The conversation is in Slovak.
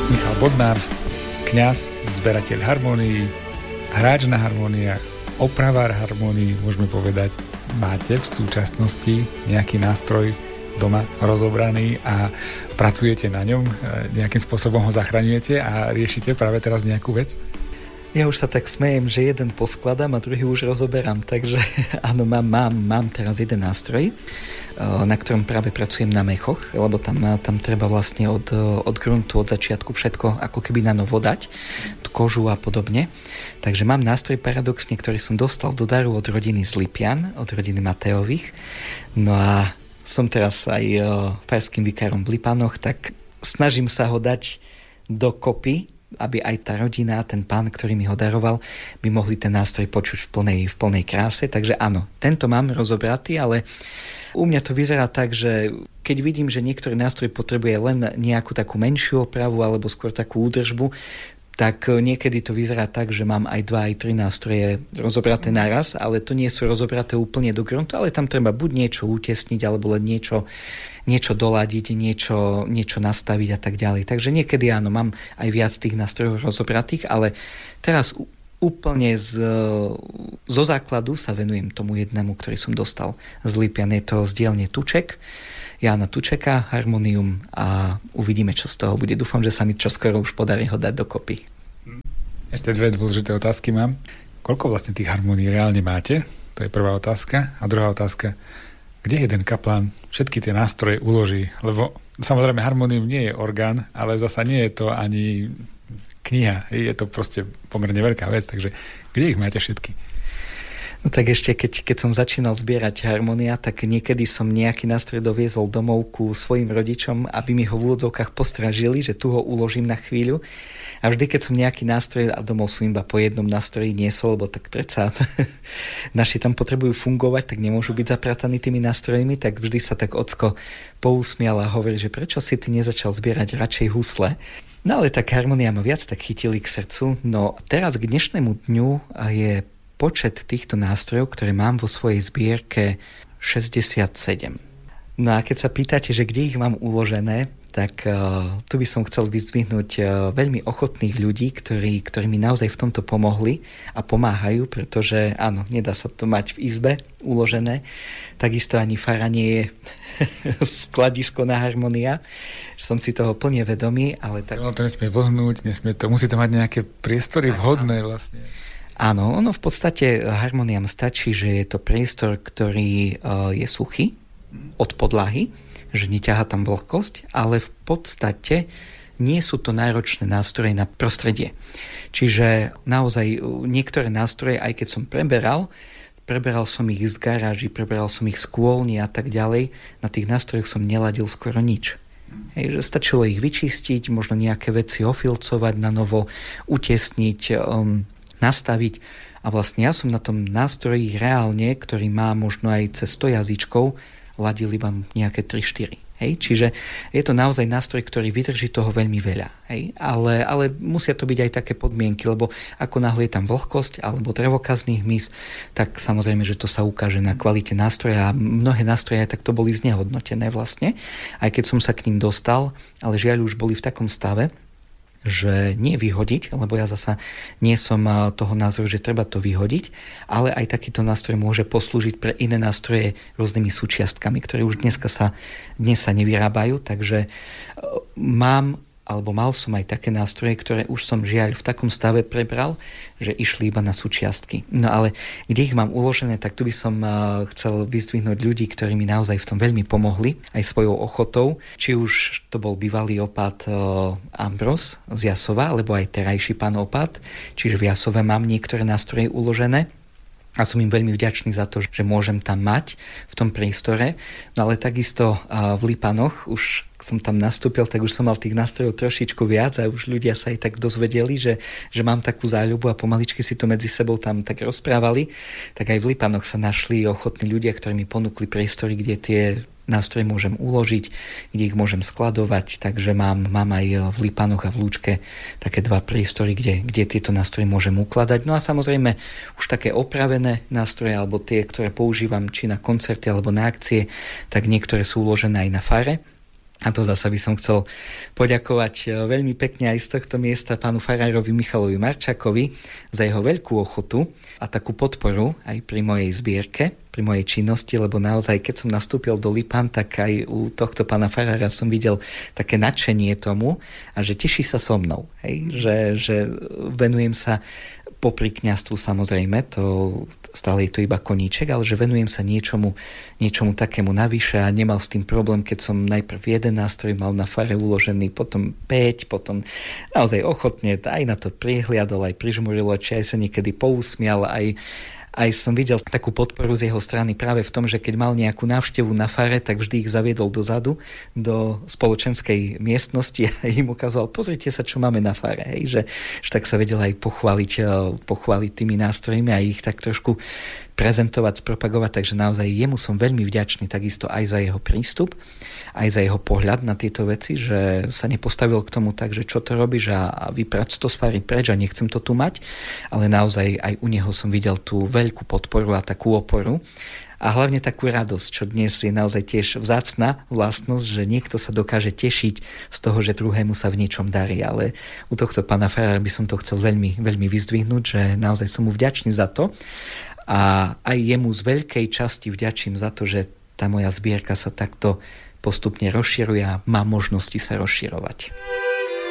Michal Bodnár, kňaz, zberateľ harmónií, hráč na harmóniách, opravár harmónií, môžeme povedať. Máte v súčasnosti nejaký nástroj doma rozobraný a pracujete na ňom, nejakým spôsobom ho zachraňujete a riešite práve teraz nejakú vec? Ja už sa tak smejem, že jeden poskladám a druhý už rozoberám, takže áno, mám teraz jeden nástroj, na ktorom práve pracujem na mechoch, lebo tam treba vlastne od gruntu, od začiatku všetko ako keby na novo dať, kožu a podobne. Takže mám nástroj paradoxne, ktorý som dostal do daru od rodiny z Lipian, od rodiny Mateových. No a som teraz aj farským vikárom v Lipanoch, tak snažím sa ho dať dokopy, aby aj tá rodina, ten pán, ktorý mi ho daroval, by mohli ten nástroj počuť v plnej kráse. Takže áno, tento mám rozobratý, ale u mňa to vyzerá tak, že keď vidím, že niektorý nástroj potrebuje len nejakú takú menšiu opravu alebo skôr takú údržbu, tak niekedy to vyzerá tak, že mám aj 2, aj 3 nástroje rozobraté naraz, ale to nie sú rozobraté úplne do gruntu, ale tam treba buď niečo utesniť, alebo len niečo doladiť, niečo nastaviť a tak ďalej. Takže niekedy áno, mám aj viac tých nástrojov rozobratých, ale teraz úplne zo základu sa venujem tomu jednému, ktorý som dostal z Lipian. Je to z dielne Tuček, Jána Tučeka, harmonium a uvidíme, čo z toho bude. Dúfam, že sa mi čoskoro už podarí ho dať dokopy. Ešte 2 dôležité otázky mám. Koľko vlastne tých harmónií reálne máte? To je prvá otázka. A druhá otázka, kde jeden kaplán všetky tie nástroje uloží? Lebo samozrejme harmonium nie je orgán, ale zasa nie je to ani kniha. Je to proste pomerne veľká vec, takže kde ich máte všetky? No tak ešte, keď som začínal zbierať harmonia, tak niekedy som nejaký nástroj doviezol domov ku svojim rodičom, aby mi ho v úvodzovkách postražili, že tu ho uložím na chvíľu. A vždy, keď som nejaký nástroj, a domov som iba po jednom nástroji niesol, lebo tak predsa naši tam potrebujú fungovať, tak nemôžu byť zaprataní tými nástrojmi, tak vždy sa tak ocko pousmial a hovorí, že prečo si ty nezačal zbierať radšej husle. No ale tak harmonia ma viac tak chytili k srdcu. No teraz k dnešnému dňu je počet týchto nástrojov, ktoré mám vo svojej zbierke 67. No a keď sa pýtate, že kde ich mám uložené, tak tu by som chcel vyzdvihnúť veľmi ochotných ľudí, ktorí mi naozaj v tomto pomohli a pomáhajú, pretože áno, nedá sa to mať v izbe uložené. Takisto ani fara nie je skladisko na harmonia. Som si toho plne vedomý, ale tak... To nesmie vlhnúť, musí to mať nejaké priestory vhodné vlastne. Áno, ono v podstate harmoniám stačí, že je to priestor, ktorý je suchý od podlahy, že neťahá tam vlhkosť, ale v podstate nie sú to náročné nástroje na prostredie. Čiže naozaj niektoré nástroje, aj keď som preberal som ich z garáži, preberal som ich z kôlny a tak ďalej, na tých nástrojoch som neladil skoro nič. Hej, že stačilo ich vyčistiť, možno nejaké veci ofilcovať na novo, utesniť, nastaviť a vlastne ja som na tom nástroji reálne, ktorý má možno aj cez 100 jazyčkov, ladil iba nejaké 3-4. Hej? Čiže je to naozaj nástroj, ktorý vydrží toho veľmi veľa. Hej? Ale musia to byť aj také podmienky, lebo ako náhle je tam vlhkosť alebo drevokazný hmyz, tak samozrejme, že to sa ukáže na kvalite nástroja a mnohé nástroje aj takto boli znehodnotené vlastne, aj keď som sa k ním dostal, ale žiaľ už boli v takom stave, že nie vyhodiť, lebo ja zasa nie som toho názoru, že treba to vyhodiť, ale aj takýto nástroj môže poslúžiť pre iné nástroje rôznymi súčiastkami, ktoré už dnes sa nevyrábajú, takže mal som aj také nástroje, ktoré už som žiaľ v takom stave prebral, že išli iba na súčiastky. No ale kde ich mám uložené, tak tu by som chcel vyzdvihnúť ľudí, ktorí mi naozaj v tom veľmi pomohli, aj svojou ochotou. Či už to bol bývalý opát Ambros z Jasova, alebo aj terajší pán opát. Čiže v Jasove mám niektoré nástroje uložené. A som im veľmi vďačný za to, že môžem tam mať v tom priestore. No ale takisto v Lipanoch, už som tam nastúpil, tak už som mal tých nástrojov trošičku viac a už ľudia sa aj tak dozvedeli, že mám takú záľubu a pomaličky si to medzi sebou tam tak rozprávali. Tak aj v Lipanoch sa našli ochotní ľudia, ktorí mi ponúkli priestory, kde tie nástroje môžem uložiť, kde ich môžem skladovať, takže mám aj v Lipanoch a v Lúčke také 2 priestory, kde tieto nástroje môžem ukladať. No a samozrejme už také opravené nástroje, alebo tie, ktoré používam či na koncerty, alebo na akcie, tak niektoré sú uložené aj na fare. A to zasa by som chcel poďakovať veľmi pekne aj z tohto miesta pánu farárovi Michalovi Marčákovi za jeho veľkú ochotu a takú podporu aj pri mojej zbierke, pri mojej činnosti, lebo naozaj, keď som nastúpil do Lipan, tak aj u tohto pána farára som videl také nadšenie tomu a že teší sa so mnou. Hej? Že venujem sa popri kňazstvu, samozrejme, to stále je to iba koníček, ale že venujem sa niečomu takému navyše a nemal s tým problém, keď som najprv jeden nástroj mal na fare uložený, potom 5, potom naozaj ochotne aj na to prihliadol, aj prižmuril oči, aj sa niekedy pousmial, aj som videl takú podporu z jeho strany práve v tom, že keď mal nejakú návštevu na fare, tak vždy ich zaviedol dozadu, do spoločenskej miestnosti a im ukazoval, pozrite sa, čo máme na fare. Hej, že tak sa vedel aj pochváliť tými nástrojmi a ich tak trošku prezentovať, spropagovať, takže naozaj jemu som veľmi vďačný takisto aj za jeho prístup, aj za jeho pohľad na tieto veci, že sa nepostavil k tomu tak, že čo to robíš a vyprac to z fary preč a nechcem to tu mať, ale naozaj aj u neho som videl tú veľkú podporu a takú oporu a hlavne takú radosť, čo dnes je naozaj tiež vzácna vlastnosť, že niekto sa dokáže tešiť z toho, že druhému sa v niečom darí, ale u tohto pána farára by som to chcel veľmi, veľmi vyzdvihnúť, že naozaj som mu vďačný za to. A aj jemu z veľkej časti vďačím za to, že tá moja zbierka sa takto postupne rozširuje a má možnosti sa rozširovať.